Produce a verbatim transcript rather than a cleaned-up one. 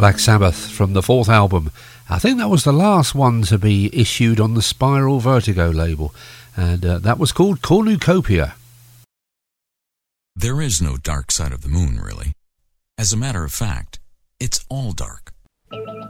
Black Sabbath from the fourth album. I think that was the last one to be issued on the Spiral Vertigo label, and uh, that was called Cornucopia. There is no dark side of the moon, really. As a matter of fact, it's all dark.